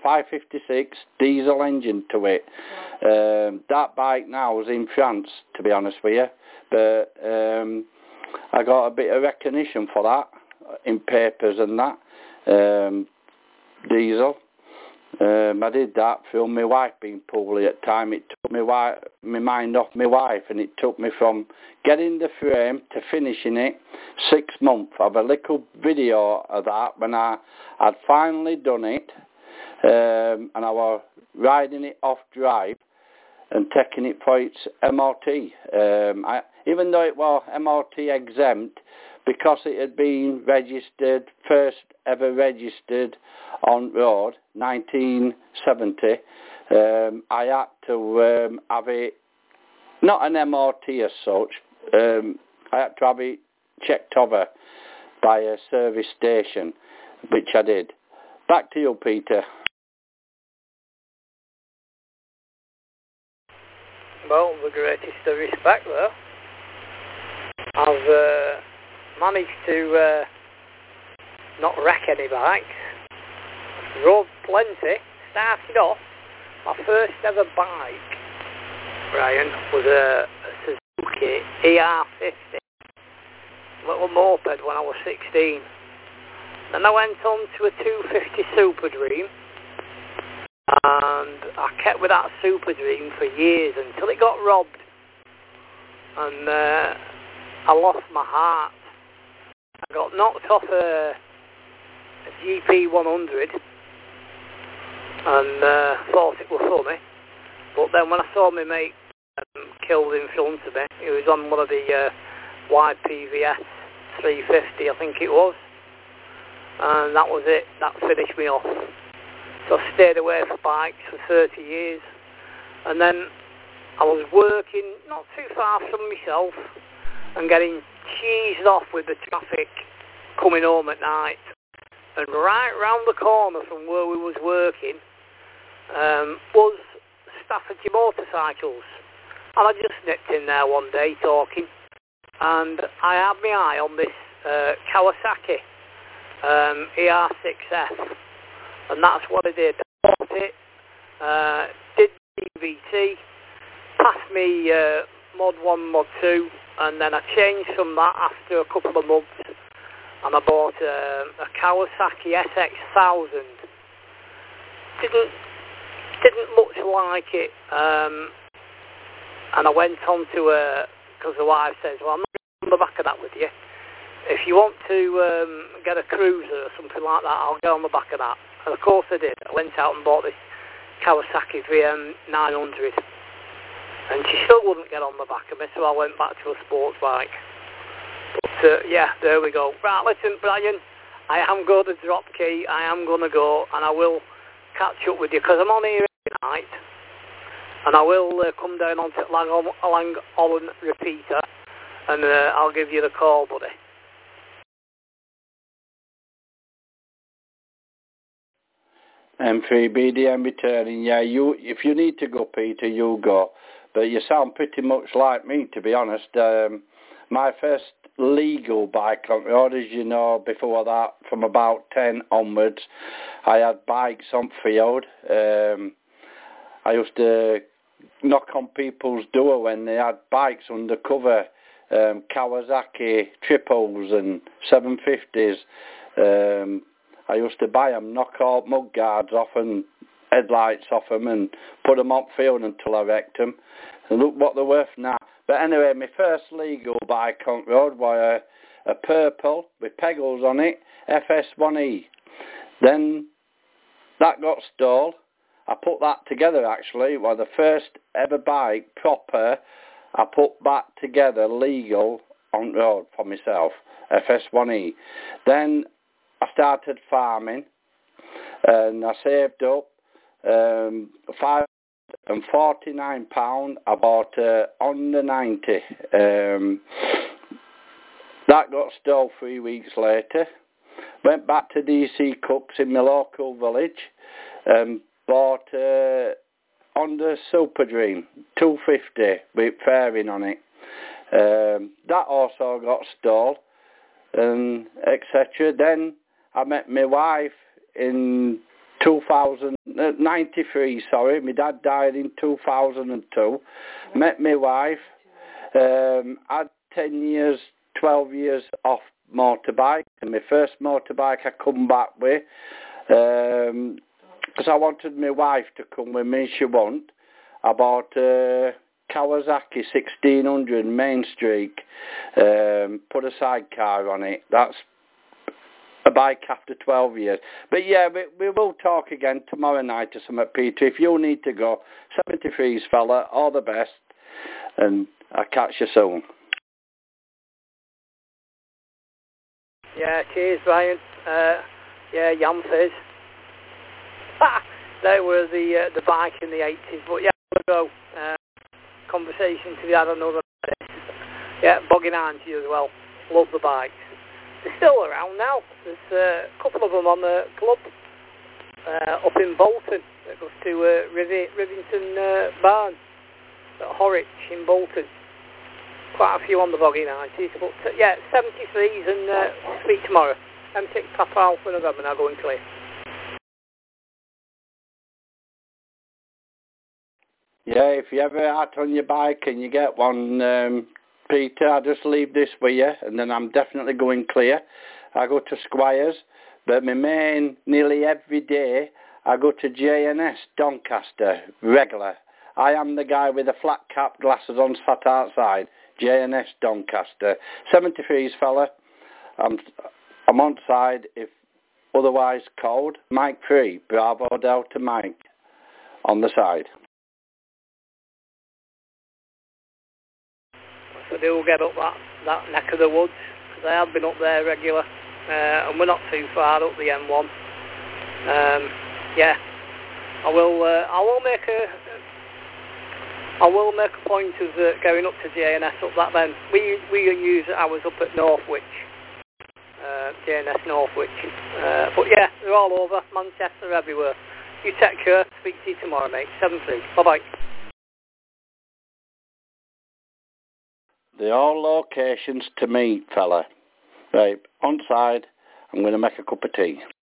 556 diesel engine to it. That bike now is in France, to be honest with you, but I got a bit of recognition for that in papers and that. Diesel. I did that for my wife being poorly at the time. It took my mind off my wife, and it took me from getting the frame to finishing it 6 months. I have a little video of that when I had finally done it, and I was riding it off drive and taking it for its MOT. Even though it was MOT exempt, because it had been registered, first ever registered on road, 1970, I had to have it, not an MOT as such, I had to have it checked over by a service station, which I did. Back to you, Peter. Well, the greatest of respect there. I've managed to not wreck any bikes. Rode plenty. Started off, my first ever bike, Brian, was a Suzuki ER50, little moped when I was 16. Then I went on to a 250 Super Dream, and I kept with that Super Dream for years until it got robbed, and I lost my heart. I got knocked off a GP 100 and thought it was funny, but then when I saw my mate killed in front of me, he was on one of the YPVS 350, I think it was, and that was it. That finished me off. So I stayed away from bikes for 30 years, and then I was working not too far from myself and getting cheesed off with the traffic coming home at night, and right round the corner from where we was working was Staffordshire Motorcycles, and I just nipped in there one day talking, and I had my eye on this Kawasaki ER6F, and that's what I did. I bought it, did DVT, passed me Mod 1, Mod 2, and then I changed from that after a couple of months, and I bought a Kawasaki SX1000. Didn't much like it, and I went on to because the wife says, well, I'm not going on the back of that with you. If you want to get a cruiser or something like that, I'll get on the back of that. And of course I did. I went out and bought this Kawasaki VM900. And she still wouldn't get on the back of me, so I went back to a sports bike. But yeah, there we go. Right, listen, Brian, I am going to drop key. I am going to go, and I will catch up with you, because I'm on here every night. And I will come down onto Lang Holland repeater, and I'll give you the call, buddy. M3 BDM returning. Yeah, if you need to go, Peter, you go. But you sound pretty much like me, to be honest. My first legal bike on road, as you know, before that, from about 10 onwards, I had bikes on field. I used to knock on people's door when they had bikes undercover, Kawasaki triples and 750s. I used to buy them, knock all mud guards off and headlights off them, and put them on field until I wrecked them. And look what they're worth now. But anyway, my first legal bike on road was a purple with pegals on it, FS1E. Then that got stole. I put that together, actually. It was the first ever bike, proper, I put back together legal on road for myself, FS1E. Then I started farming, and I saved up £549. I bought a Honda 90. That got stole 3 weeks later. Went back to DC Cooks in my local village, bought a Honda Super Dream 250 with fairing on it. That also got stole, and etc. Then I met my wife in 93, sorry. My dad died in 2002. Met my wife. Had 10 years, 12 years off motorbike. And my first motorbike I come back with. Because I wanted my wife to come with me. She won't. I bought Kawasaki 1600 Main Street. Put a sidecar on it. That's a bike after 12 years. But yeah, we will talk again tomorrow night or something, Peter. If you need to go, 73's fella, all the best, and I'll catch you soon. Yeah, cheers, Brian. Yeah, Yam Fizz. They were the bike in the 80s, but yeah, so conversation to be had another day. Yeah, Boggy 90 as well. Love the bikes. They're still around now. There's a couple of them on the club up in Bolton that goes to Rivington Barn at Horwich in Bolton. Quite a few on the Boggy 90s, but yeah, 73s and speak tomorrow. M6 Papa Alpha November, now going clear. Yeah, if you ever out on your bike and you get one, Peter, I'll just leave this with you, and then I'm definitely going clear. I go to Squires, but my main, nearly every day, I go to J&S Doncaster, regular. I am the guy with the flat cap glasses on sat outside, J&S Doncaster. 73's fella, I'm on side if otherwise called. Mike 3, Bravo Delta Mike, on the side. So they will get up that neck of the woods, because I have been up there regular, and we're not too far up the M1. Yeah, I will make a point of going up to J&S up that then. We use ours up at Northwich, J&S Northwich. But yeah, they're all over, Manchester, everywhere. You take care, speak to you tomorrow, mate. 7-3, bye-bye. They're all locations to meet, fella. Right, on side, I'm going to make a cup of tea.